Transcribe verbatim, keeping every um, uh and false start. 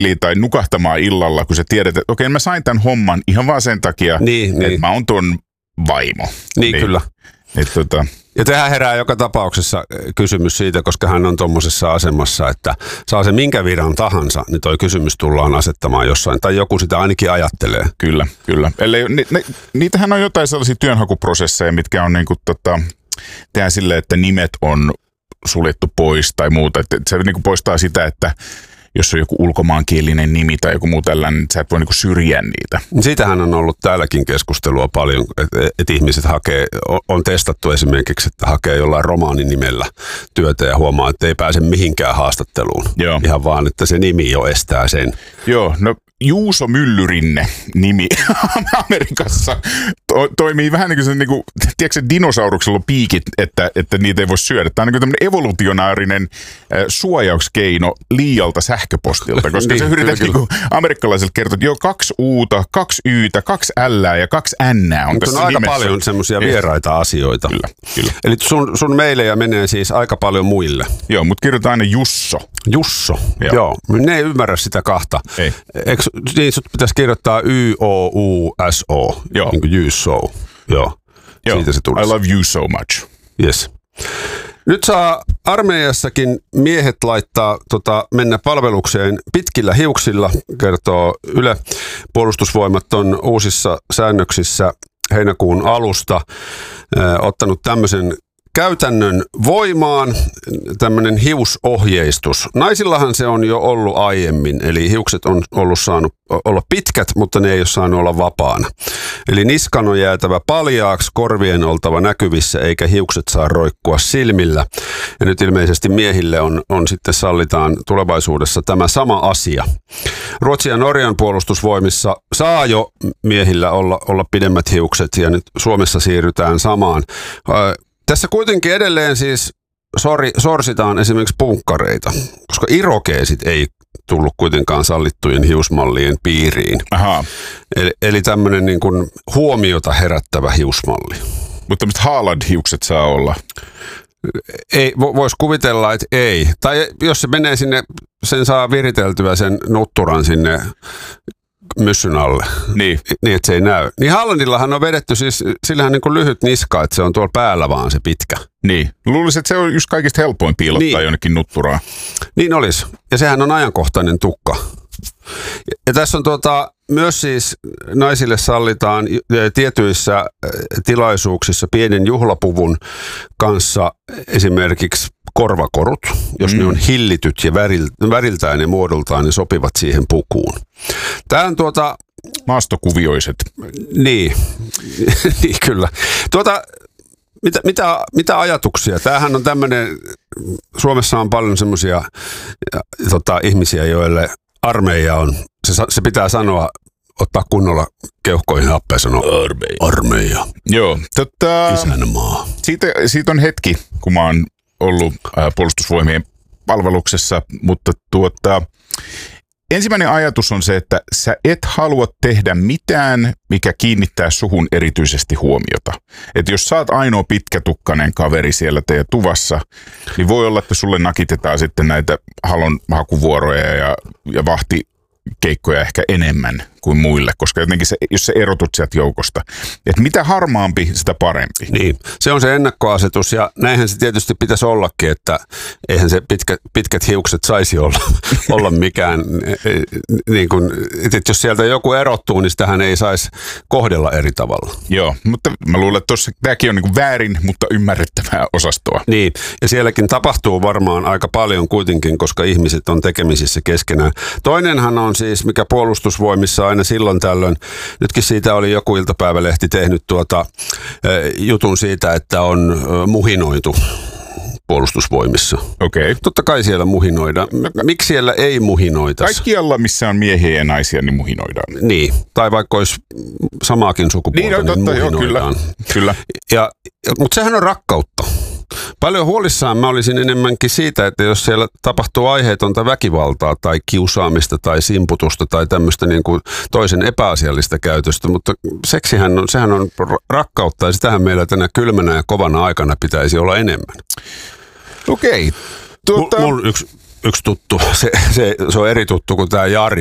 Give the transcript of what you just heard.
tai nukahtamaan illalla, kun sä tiedät, että okei, mä sain tämän homman ihan vaan sen takia, niin, että niin. mä oon ton vaimo. Niin, niin. Kyllä. Et, tota... Ja tähän herää joka tapauksessa kysymys siitä, koska hän on tuommoisessa asemassa, että saa se minkä viran tahansa, niin toi kysymys tullaan asettamaan jossain, tai joku sitä ainakin ajattelee. Kyllä, kyllä. Eli ni, ni, niitähän on jotain sellaisia työnhakuprosesseja, mitkä on niinku tota, tehdään silleen, että nimet on suljettu pois tai muuta. Että se niinku poistaa sitä, että jos on joku ulkomaankielinen nimi tai joku muu tällainen, niin sä et voi niinku syrjiä niitä. Siitähän on ollut täälläkin keskustelua paljon, että et ihmiset hakee, on testattu esimerkiksi, että hakee jollain romaanin nimellä työtä ja huomaa, että ei pääse mihinkään haastatteluun. Joo. Ihan vaan, että se nimi jo estää sen. Joo, no Juuso Myllyrinne nimi Amerikassa to, toimii vähän niin kuin se, niin kuin, tiedätkö, dinosauruksella on piikit, että, että niitä ei voi syödä. Tämä on niin kuin tämmöinen evolutionaarinen äh, suojauskeino liialta sähköpostilta, koska niin, se yrität niin kuin amerikkalaiselta kertoa, että joo, kaksi uuta, kaksi yytä, kaksi ällää ja kaksi ännää on. Mutta tässä on aika nimessä paljon semmoisia vieraita asioita. Kyllä, kyllä. Eli sun, sun meilejä menee siis aika paljon muille. Joo, mutta kirjoitetaan aina Jusso. Jusso, joo. joo. Ne ei ymmärrä sitä kahta. Ei. Eikö, niin sut pitäisi kirjoittaa Y O U S O, joo. niin kuin you so. Joo. Joo. Siitä se tulisi. I love you so much. Yes. Nyt saa armeijassakin miehet laittaa tota, mennä palvelukseen pitkillä hiuksilla, kertoo Yle. Puolustusvoimat on uusissa säännöksissä heinäkuun alusta äh, ottanut tämmöisen käytännön voimaan, tämmöinen hiusohjeistus. Naisillahan se on jo ollut aiemmin, eli hiukset on ollut saanut olla pitkät, mutta ne ei ole saanut olla vapaana. Eli niskan on jäätävä paljaaksi, korvien oltava näkyvissä, eikä hiukset saa roikkua silmillä. Ja nyt ilmeisesti miehille on, on sitten sallitaan tulevaisuudessa tämä sama asia. Ruotsin ja Norjan puolustusvoimissa saa jo miehillä olla, olla pidemmät hiukset, ja nyt Suomessa siirrytään samaan. Tässä kuitenkin edelleen siis sori, sorsitaan esimerkiksi punkkareita, koska irokeesit ei tullut kuitenkaan sallittujen hiusmallien piiriin. Aha. Eli, eli tämmöinen niin kuin huomiota herättävä hiusmalli. Mutta tämmöiset Haaland-hiukset saa olla. Ei, voisi kuvitella, että ei. Tai jos se menee sinne, sen saa viriteltyä sen nutturan sinne myssyn alle, niin. niin että se ei näy. Niin Haalandillahan on vedetty siis, sillähän niin kuin lyhyt niska, että se on tuolla päällä vaan se pitkä. Niin. Luulisin, että se on just kaikista helpoin piilottaa niin. jonnekin nutturaan. Niin olisi. Ja sehän on ajankohtainen tukka. Ja, ja tässä on tuota, myös siis naisille sallitaan tietyissä tilaisuuksissa pienen juhlapuvun kanssa esimerkiksi korvakorut, jos mm. ne on hillityt ja väril, väriltään ja muodoltaan, ne sopivat siihen pukuun. Tämä on tuota... Maastokuvioiset. Niin, niin kyllä. Tuota, mitä, mitä, mitä ajatuksia? Tämähän on tämmöinen, Suomessa on paljon semmoisia tota, ihmisiä, joille armeija on, se, se pitää sanoa, ottaa kunnolla keuhkoihin happea ja sanoa armeija. armeija. Joo, tota, isänmaa. Siitä, siitä on hetki, kun mä oon ollut ää, puolustusvoimien palveluksessa, mutta tuota, ensimmäinen ajatus on se, että sä et halua tehdä mitään, mikä kiinnittää suhun erityisesti huomiota. Että jos sä oot ainoa pitkätukkainen kaveri siellä teidän tuvassa, niin voi olla, että sulle nakitetaan sitten näitä halon hakuvuoroja ja, ja vahtikeikkoja ehkä enemmän kuin muille, koska jotenkin se, jos sä erotut sieltä joukosta, että mitä harmaampi, sitä parempi. Niin, se on se ennakkoasetus ja näinhän se tietysti pitäisi ollakin, että eihän se pitkä, pitkät hiukset saisi olla, olla mikään, niin kuin, että jos sieltä joku erottuu, niin sitähän ei saisi kohdella eri tavalla. Joo, mutta mä luulen, että tuossa tämäkin on niin kuin väärin, mutta ymmärrettävää osastoa. Niin, ja sielläkin tapahtuu varmaan aika paljon kuitenkin, koska ihmiset on tekemisissä keskenään. Toinenhan on siis, mikä puolustusvoimissa aina silloin tällöin, nytkin siitä oli joku iltapäivälehti tehnyt tuota, jutun siitä, että on muhinoitu puolustusvoimissa. Okei. Okay. Totta kai siellä muhinoidaan. Miksi siellä ei muhinoita? Kaikkialla, missä on miehiä ja naisia, niin muhinoidaan. Niin, tai vaikka olisi samaakin sukupuolta, niin, no, totta, niin muhinoidaan. Joo, kyllä. kyllä. Ja, mutta sehän on rakkautta. Paljon huolissaan mä olisin enemmänkin siitä, että jos siellä tapahtuu aiheetonta väkivaltaa tai kiusaamista tai simputusta tai tämmöistä niin kuin toisen epäasiallista käytöstä, mutta seksihän on, sehän on rakkautta ja sitähän meillä tänä kylmänä ja kovana aikana pitäisi olla enemmän. Okei. Tuota... Mulla yksi yksi tuttu, se, se, se on eri tuttu kuin tämä Jari.